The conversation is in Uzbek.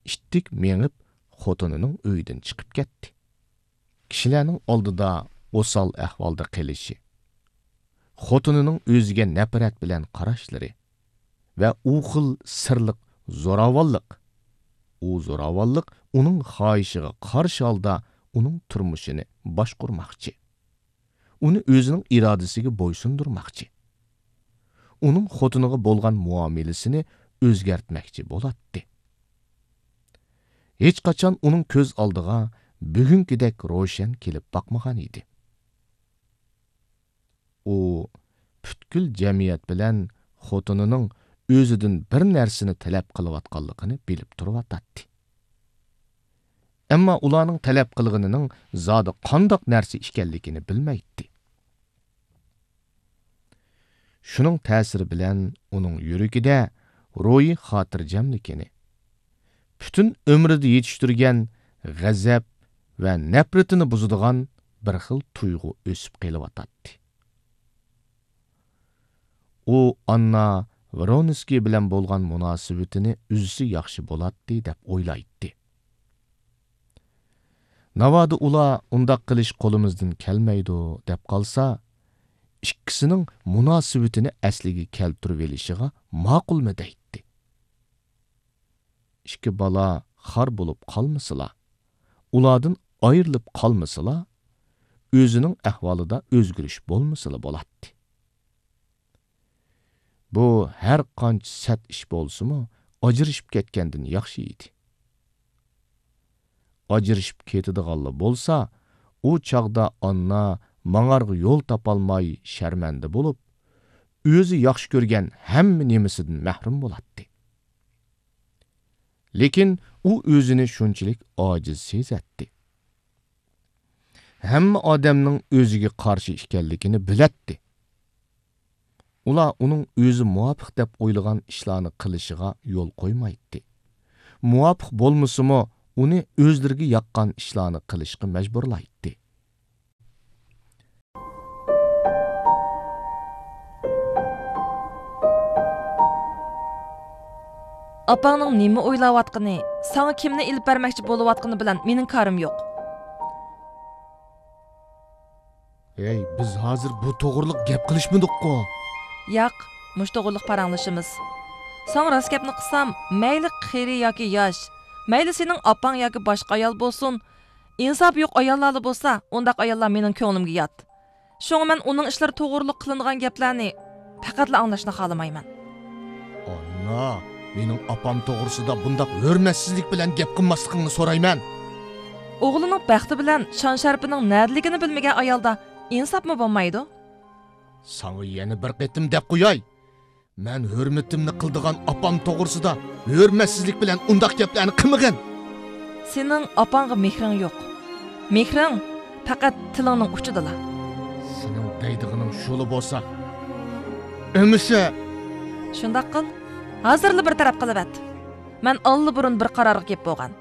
ittik mengib xotinining uyidan chiqib ketdi. Kishilarning oldida osal ahvolda qilishi, xotinining o'ziga nafrat bilan qarashlari va u xil sirliq zo'ravonlik. U zo'ravonlik uning xohishiga qarshi holda uning turmushini boshqurmoqchi. Uni o'zining irodasiga bo'ysundirmoqchi. Uning xotiniga bo'lgan muomalasini o'zgartmoqchi bo'ladi. Hech qachon uning ko'z oldiga bugünkidek ro'shan kelib boqmagan edi. U butkul jamiyat bilan xotinining o'zidan bir narsani talab qilayotganligini bilib turibdi. Ammo ularning talab qilganining zodi qandoq narsa ekanligini bilmaydi. Shuning ta'siri bilan uning yuragida ro'yi xotirjamligini, butun umrida yetishtirgan g'azab va nafratini buzadigan bir xil tuyg'u o'sib qelyotdi. U Anna Voronskiy bilan bo'lgan munosabatini uzisi yaxshi bo'ladi deb o'ylaydi. Navoda ular undaq qilish qo'limizdan kelmaydi deb qolsa, ikkisining munosabatini asliga keltirib elishiga ma'qulmi deydi. Ikki bola xor bo'lib qolmasılar, ulardan ayrilib qolmasılar, o'zining ahvolida o'zgarish bo'lmasılar bo'ladi. Bu har qancha sat ish bo'lsa-mu, ajrashib ketgandan yaxshi edi. Ajrashib ketadiganlar bo'lsa, u chaqda Anna mаңarga yo'l topolmay sharmanda bo'lib, o'zi yaxshi ko'rgan hamma nimasidan mahrum bo'ladi. Lekin u o'zini shunchalik ojiz sezadi. Hamma odamning o'ziga qarshi ekanligini biladi. Ular uning o'zi muvofiq deb o'ylagan ishlarni qilishiga yo'l qo'ymaydi. Muvofiq bo'lmasa-mu, uni o'zlariga yoqqan ishlarni qilishga majburlaydi. Apangning nima o'ylayotgani, sana kimni ilib bermoqchi bo'layotgani bilan mening ko'rim yo'q. Ey, biz hozir bu to'g'riliq gap qilishmadik-ku. Yo'q, mush to'g'riliq paranglashimiz. Sen rost gapni qilsam, mayli qiri yoki yosh, mayli sening opang yoki boshqa ayol bo'lsin, insof yo'q ayollar bo'lsa, undaq ayollar mening ko'nglimga yot. Shunga men uning ishlari to'g'riliq qilingan gaplarni faqatla anglashni xohlamayman. Anna, mening opam to'g'risida bundaq hurmatsizlik bilan gap qilmasligingni so'rayman. O'g'lining baxti bilan shon sharpining nadligini bilmagan ayolda insofmi bo'lmaydi? Sana yana bir qitim deb qo'yay. Men hurmatimni qildigan opam to'g'risida hurmatsizlik bilan undaq gaplarni qilmagan. Sening opangga mehring yo'q. Mehring faqat tilingning uchidalar. Sening deydigining shuli bo'lsa, emisi shundaq qil. Hozirli bir taraf qilavat. Men alli burun bir qarorga kelib bo'lgan.